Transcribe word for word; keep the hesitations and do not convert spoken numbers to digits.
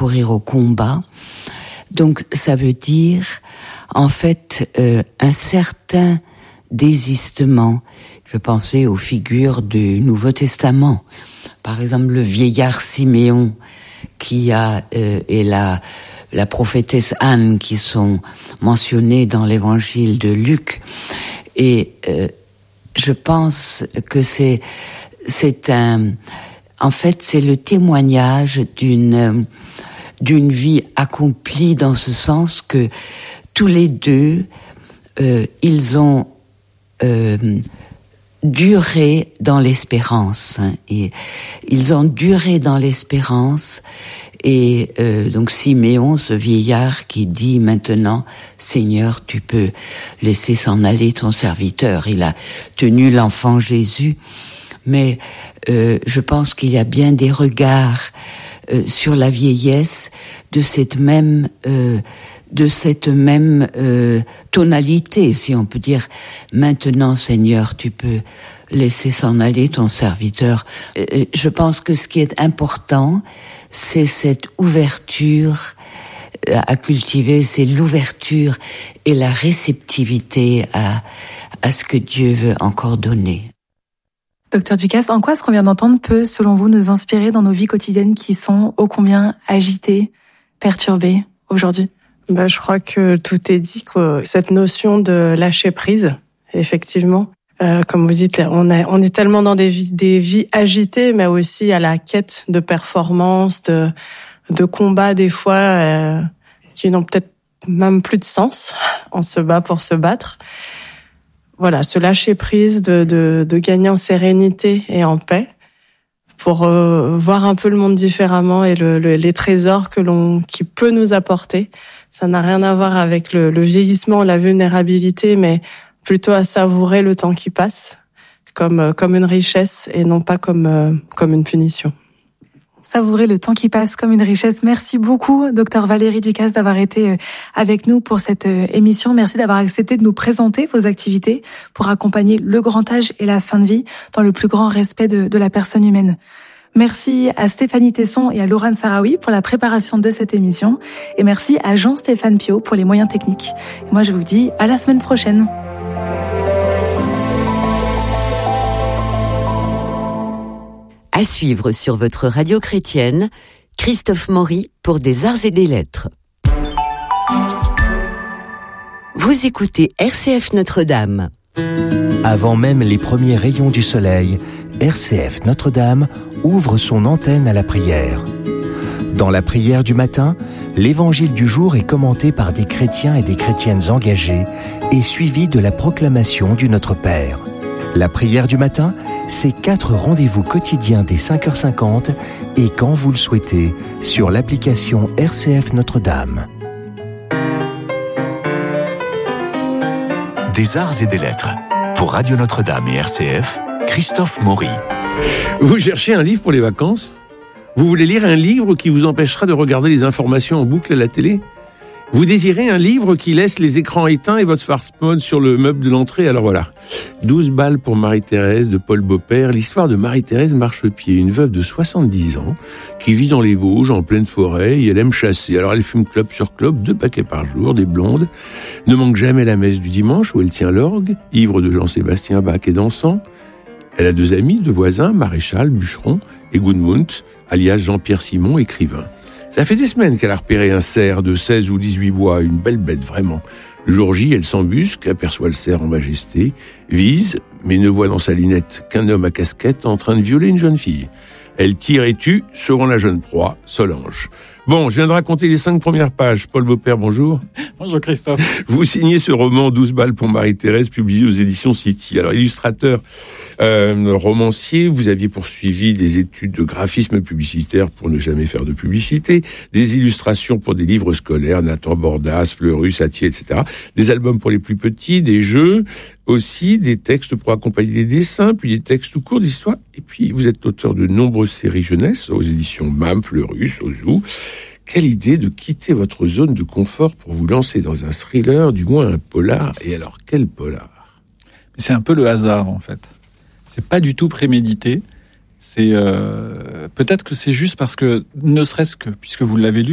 recourir au combat. Donc ça veut dire en fait euh, un certain désistement. Je pensais aux figures du Nouveau Testament. Par exemple, le vieillard Siméon qui a euh, et la la prophétesse Anne qui sont mentionnées dans l'évangile de Luc. Et euh, je pense que c'est c'est un en fait c'est le témoignage d'une d'une vie accomplie dans ce sens que tous les deux euh, ils ont euh, duré dans l'espérance, hein, et ils ont duré dans l'espérance. Et euh, donc Siméon, ce vieillard qui dit maintenant, Seigneur, tu peux laisser s'en aller ton serviteur. Il a tenu l'enfant Jésus, mais euh, je pense qu'il y a bien des regards euh, sur la vieillesse de cette même euh, de cette même euh, tonalité, si on peut dire. Maintenant, Seigneur, tu peux laisser s'en aller ton serviteur. Euh, je pense que ce qui est important, c'est cette ouverture à cultiver, c'est l'ouverture et la réceptivité à, à ce que Dieu veut encore donner. Docteur Ducasse, en quoi ce qu'on vient d'entendre peut, selon vous, nous inspirer dans nos vies quotidiennes qui sont ô combien agitées, perturbées aujourd'hui ? Ben, je crois que tout est dit, que cette notion de lâcher prise, effectivement. Euh, comme vous dites, on est, on est tellement dans des vies, des vies agitées, mais aussi à la quête de performance, de, de combats des fois euh, qui n'ont peut-être même plus de sens. On se bat pour se battre. Voilà, se lâcher prise, de, de, de gagner en sérénité et en paix, pour euh, voir un peu le monde différemment et le, le, les trésors que l'on, qui peut nous apporter. Ça n'a rien à voir avec le, le vieillissement, la vulnérabilité, mais plutôt à savourer le temps qui passe comme comme une richesse et non pas comme euh, comme une punition. Savourer le temps qui passe comme une richesse. Merci beaucoup, docteur Valérie Ducasse, d'avoir été avec nous pour cette émission. Merci d'avoir accepté de nous présenter vos activités pour accompagner le grand âge et la fin de vie dans le plus grand respect de, de la personne humaine. Merci à Stéphanie Tesson et à Laurent Sarawi pour la préparation de cette émission. Et merci à Jean-Stéphane Piot pour les moyens techniques. Et moi, je vous dis à la semaine prochaine. À suivre sur votre radio chrétienne, Christophe Maury pour des arts et des lettres. Vous écoutez R C F Notre-Dame. Avant même les premiers rayons du soleil, R C F Notre-Dame ouvre son antenne à la prière. Dans la prière du matin, l'évangile du jour est commenté par des chrétiens et des chrétiennes engagés et suivi de la proclamation du Notre Père. La prière du matin, c'est quatre rendez-vous quotidiens dès cinq heures cinquante et quand vous le souhaitez, sur l'application R C F Notre-Dame. Des arts et des lettres. Pour Radio Notre-Dame et R C F, Christophe Maury. Vous cherchez un livre pour les vacances ? Vous voulez lire un livre qui vous empêchera de regarder les informations en boucle à la télé ? Vous désirez un livre qui laisse les écrans éteints et votre smartphone sur le meuble de l'entrée ? Alors voilà, douze balles pour Marie-Thérèse de Paul Beaupère, l'histoire de Marie-Thérèse Marchepied, une veuve de soixante-dix ans qui vit dans les Vosges en pleine forêt et elle aime chasser. Alors elle fume clope sur clope, deux paquets par jour, des blondes, ne manque jamais la messe du dimanche où elle tient l'orgue, ivre de Jean-Sébastien Bach et dansant. Elle a deux amis, deux voisins, Maréchal, bûcheron et Gudmund, alias Jean-Pierre Simon, écrivain. Ça fait des semaines qu'elle a repéré un cerf de seize ou dix-huit bois, une belle bête vraiment. Le jour J, elle s'embusque, aperçoit le cerf en majesté, vise, mais ne voit dans sa lunette qu'un homme à casquette en train de violer une jeune fille. Elle tire et tue, sauvant la jeune proie, Solange. Bon, je viens de raconter les cinq premières pages. Paul Beaupère, bonjour. Bonjour Christophe. Vous signez ce roman douze balles pour Marie-Thérèse, publié aux éditions City. Alors, illustrateur, euh, romancier, vous aviez poursuivi des études de graphisme publicitaire pour ne jamais faire de publicité, des illustrations pour des livres scolaires, Nathan Bordas, Fleurus, Atier, et cetera. Des albums pour les plus petits, des jeux, aussi des textes pour accompagner les dessins, puis des textes tout courts d'histoire. Et puis, vous êtes auteur de nombreuses séries jeunesse aux éditions M A M, Fleurus, Ozu. Quelle idée de quitter votre zone de confort pour vous lancer dans un thriller, du moins un polar. Et alors, quel polar ? C'est un peu le hasard, en fait. C'est pas du tout prémédité. C'est euh, peut-être que c'est juste parce que, ne serait-ce que, puisque vous l'avez lu,